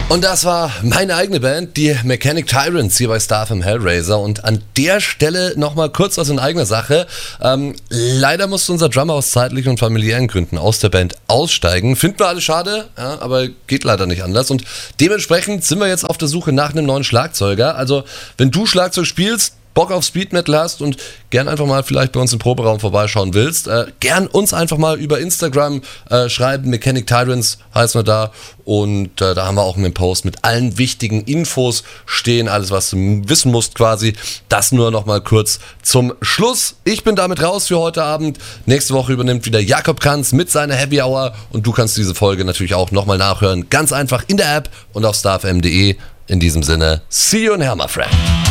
Und das war meine eigene Band, die Mechanic Tyrants hier bei Star FM Hellraiser. Und an der Stelle nochmal kurz was in eigener Sache. Leider musste unser Drummer aus zeitlichen und familiären Gründen aus der Band aussteigen. Finden wir alle schade, ja, aber geht leider nicht anders. Und dementsprechend sind wir jetzt auf der Suche nach einem neuen Schlagzeuger. Also wenn du Schlagzeug spielst, Bock auf Speed Metal hast und gern einfach mal vielleicht bei uns im Proberaum vorbeischauen willst, gern uns einfach mal über Instagram schreiben, Mechanic Tyrants heißen wir da, und da haben wir auch einen Post mit allen wichtigen Infos stehen, alles was du wissen musst quasi. Das nur noch mal kurz zum Schluss. Ich bin damit raus für heute Abend. Nächste Woche übernimmt wieder Jakob Kranz mit seiner Heavy Hour und du kannst diese Folge natürlich auch nochmal nachhören, ganz einfach in der App und auf starfm.de. In diesem Sinne, see you in hell, my friend.